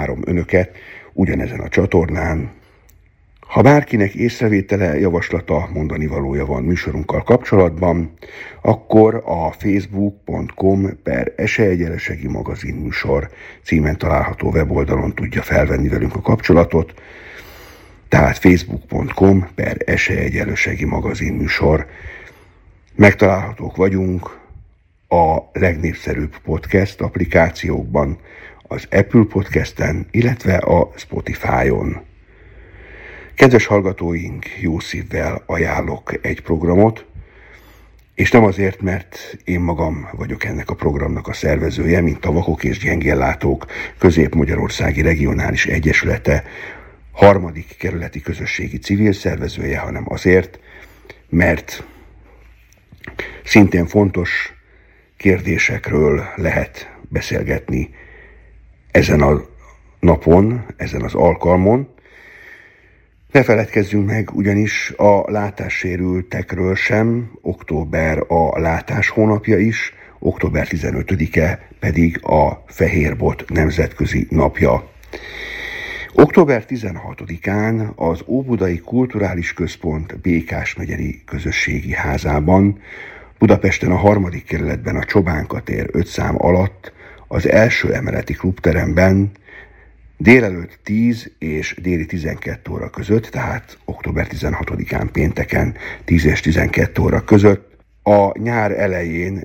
várom önöket ugyanezen a csatornán. Ha bárkinek észrevétele, javaslata, mondanivalója van műsorunkkal kapcsolatban, akkor a facebook.com/eseegyenlőségi magazin műsor címen található weboldalon tudja felvenni velünk a kapcsolatot. Tehát facebook.com/eseegyenlőségi magazin műsor. Megtalálhatók vagyunk a legnépszerűbb podcast applikációkban, az Apple Podcasten, illetve a Spotify-on. Kedves hallgatóink, jó szívvel ajánlok egy programot, és nem azért, mert én magam vagyok ennek a programnak a szervezője, mint a Vakok és Gyengéllátók Közép-Magyarországi Regionális Egyesülete 3. kerületi közösségi civil szervezője, hanem azért, mert szintén fontos kérdésekről lehet beszélgetni ezen a napon, ezen az alkalmon. Ne feledkezzünk meg ugyanis a látássérültekről sem, október a látás hónapja is, október 15-e pedig a Fehérbot nemzetközi napja. Október 16-án az Óbudai Kulturális Központ Békás megyeri közösségi házában, Budapesten a 3. kerületben a Csobánka tér 5 szám alatt, az első emeleti klubteremben délelőtt 10 és déli 12 óra között, tehát október 16-án pénteken 10 és 12 óra között a nyár elején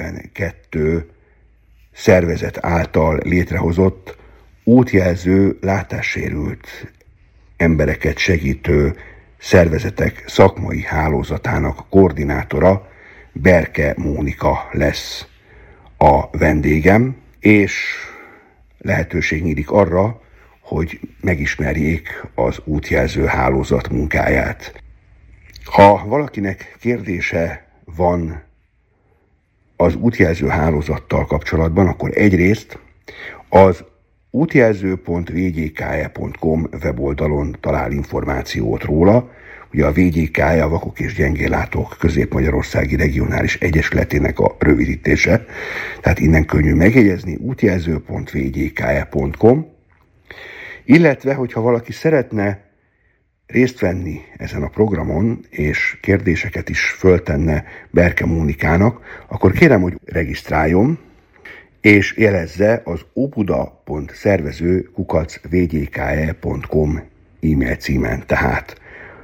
42 szervezet által létrehozott útjelző, látássérült embereket segítő szervezetek szakmai hálózatának koordinátora Berke Mónika lesz a vendégem, és lehetőség nyílik arra, hogy megismerjék az útjelző hálózat munkáját. Ha valakinek kérdése van az útjelző hálózattal kapcsolatban, akkor egyrészt az útjelző.vgyke.com weboldalon talál információt róla. Ugye a VGK, a Vakok és Gyengéllátók Közép-Magyarországi Regionális Egyesületének a rövidítése, tehát innen könnyű megjegyezni, útjelző.vgyke.com, illetve, hogyha valaki szeretne részt venni ezen a programon, és kérdéseket is föltenne Berke Mónikának, akkor kérem, hogy regisztráljon, és jelezze az obuda.szervező@vgyke.com e-mail címen, tehát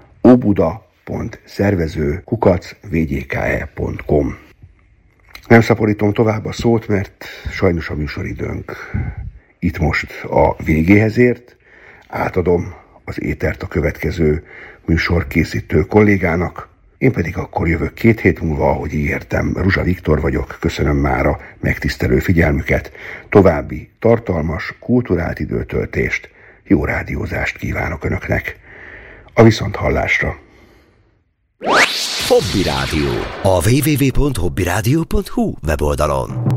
obuda.szervező@vgyke.com. Nem szaporítom tovább a szót, mert sajnos a műsoridőnk itt most a végéhez ért. Átadom az étert a következő műsor készítő kollégának. Én pedig akkor jövök 2 hét múlva, ahogy ígértem. Ruzsa Viktor vagyok, köszönöm mára megtisztelő figyelmüket. További tartalmas, kulturált időtöltést, jó rádiózást kívánok önöknek. A viszonthallásra! Hobby Rádió. A www.hobbyradio.hu weboldalon.